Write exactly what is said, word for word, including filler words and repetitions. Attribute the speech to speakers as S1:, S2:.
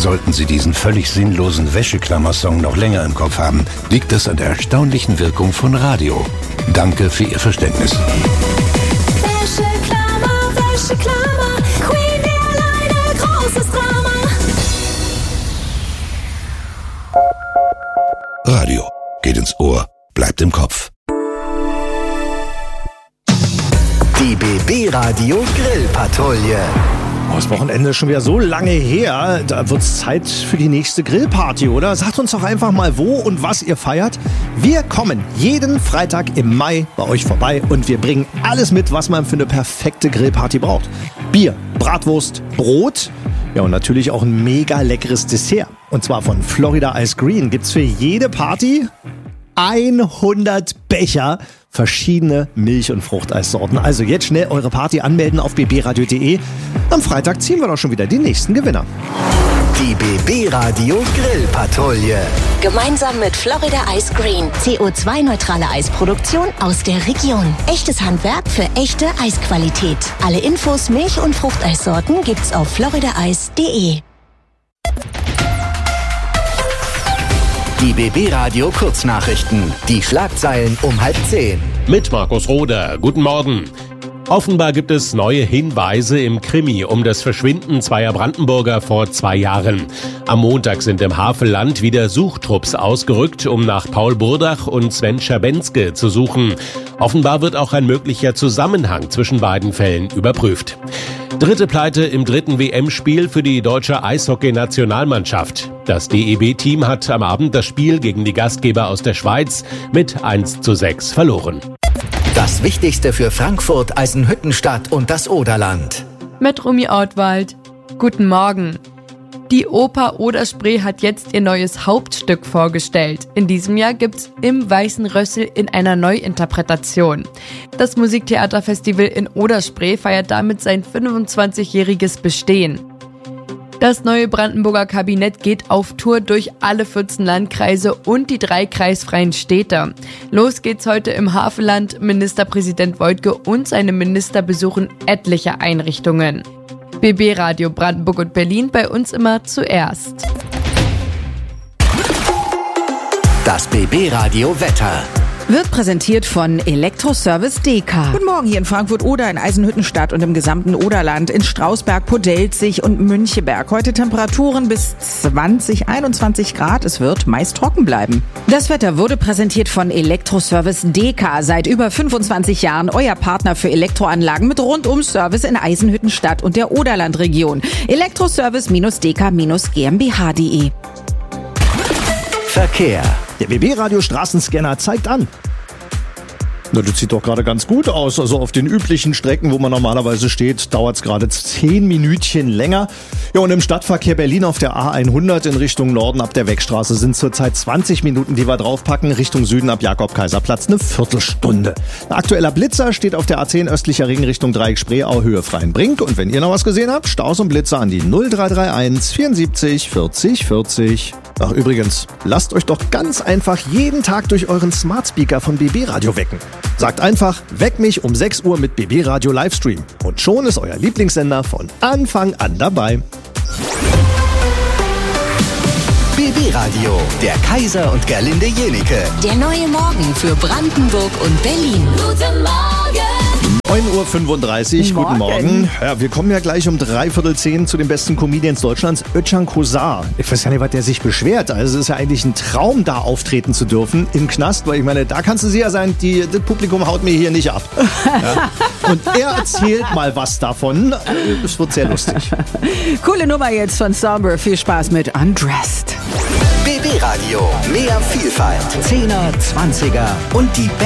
S1: Sollten Sie diesen völlig sinnlosen Wäscheklammer-Song noch länger im Kopf haben, liegt es an der erstaunlichen Wirkung von Radio. Danke für Ihr Verständnis.
S2: Wäscheklammer, Wäscheklammer, Queen Airline, großes Drama.
S1: Radio geht ins Ohr, bleibt im Kopf.
S3: Die B B-Radio Grillpatrouille.
S4: Oh, das Wochenende ist schon wieder so lange her. Da wird es Zeit für die nächste Grillparty, oder? Sagt uns doch einfach mal, wo und was ihr feiert. Wir kommen jeden Freitag im Mai bei euch vorbei und wir bringen alles mit, was man für eine perfekte Grillparty braucht. Bier, Bratwurst, Brot, ja und natürlich auch ein mega leckeres Dessert. Und zwar von Florida Ice Green gibt's für jede Party hundert Becher verschiedene Milch- und Fruchteissorten. Also jetzt schnell eure Party anmelden auf b b radio punkt d e. Am Freitag ziehen wir doch schon wieder die nächsten Gewinner.
S3: Die B B-Radio Grillpatrouille.
S5: Gemeinsam mit Florida Ice Green. C O zwei neutrale Eisproduktion aus der Region. Echtes Handwerk für echte Eisqualität. Alle Infos, Milch- und Fruchteissorten gibt's auf florida eis punkt d e.
S3: Die B B-Radio Kurznachrichten. Die Schlagzeilen um halb zehn.
S6: Mit Markus Roder. Guten Morgen. Offenbar gibt es neue Hinweise im Krimi um das Verschwinden zweier Brandenburger vor zwei Jahren. Am Montag sind im Havelland wieder Suchtrupps ausgerückt, um nach Paul Burdach und Sven Schabenske zu suchen. Offenbar wird auch ein möglicher Zusammenhang zwischen beiden Fällen überprüft. Dritte Pleite im dritten W M-Spiel für die deutsche Eishockey-Nationalmannschaft. Das D E B-Team hat am Abend das Spiel gegen die Gastgeber aus der Schweiz mit eins zu sechs verloren.
S3: Das Wichtigste für Frankfurt, Eisenhüttenstadt und das Oderland.
S7: Mit Rumi Ortwald. Guten Morgen. Die Oper Oder-Spree hat jetzt ihr neues Hauptstück vorgestellt. In diesem Jahr gibt's Im Weißen Rössel in einer Neuinterpretation. Das Musiktheaterfestival in Oder-Spree feiert damit sein fünfundzwanzigjähriges Bestehen. Das neue Brandenburger Kabinett geht auf Tour durch alle vierzehn Landkreise und die drei kreisfreien Städte. Los geht's heute im Havelland. Ministerpräsident Woidke und seine Minister besuchen etliche Einrichtungen. B B-Radio Brandenburg und Berlin, bei uns immer zuerst.
S3: Das B B-Radio Wetter.
S8: Wird präsentiert von Elektroservice D K.
S9: Guten Morgen hier in Frankfurt oder in Eisenhüttenstadt und im gesamten Oderland, in Strausberg, Podelzig und Müncheberg. Heute Temperaturen bis zwanzig, einundzwanzig Grad. Es wird meist trocken bleiben.
S8: Das Wetter wurde präsentiert von Elektroservice D K. Seit über fünfundzwanzig Jahren euer Partner für Elektroanlagen mit Rundum-Service in Eisenhüttenstadt und der Oderlandregion. Elektroservice-D K G m b h punkt d e.
S3: Verkehr.
S4: Der B B-Radio Straßenscanner zeigt an. Na, das sieht doch gerade ganz gut aus. Also auf den üblichen Strecken, wo man normalerweise steht, dauert es gerade zehn Minütchen länger. Ja, und im Stadtverkehr Berlin auf der A hundert in Richtung Norden ab der Wegstraße sind zurzeit zwanzig Minuten, die wir draufpacken. Richtung Süden ab Jakob-Kaiser-Platz eine Viertelstunde. Ein aktueller Blitzer steht auf der A zehn östlicher Ring Richtung Dreieck Spreeau, Höhe Freienbrink. Und wenn ihr noch was gesehen habt, Staus und Blitzer an die null drei drei eins vierundsiebzig vierzig vierzig. Ach übrigens, lasst euch doch ganz einfach jeden Tag durch euren Smart Speaker von B B-Radio wecken. Sagt einfach, weck mich um sechs Uhr mit B B-Radio Livestream. Und schon ist euer Lieblingssender von Anfang an dabei.
S3: B B-Radio, der Kaiser und Gerlinde Jenike.
S5: Der neue Morgen für Brandenburg und Berlin.
S2: Guten Morgen.
S4: neun Uhr fünfunddreißig,
S9: Morgen.
S4: Guten Morgen. Ja, wir kommen ja gleich um dreiviertel zehn zu den besten Comedians Deutschlands, Özcan Kosar. Ich weiß ja nicht, was der sich beschwert. Also es ist ja eigentlich ein Traum, da auftreten zu dürfen im Knast, weil ich meine, da kannst du sicher sein, die, das Publikum haut mir hier nicht ab. Ja. Und er erzählt mal was davon. Es wird sehr lustig.
S9: Coole Nummer jetzt von Somber. Viel Spaß mit Undressed.
S3: B B-Radio, mehr Vielfalt, Zehner, Zwanziger und die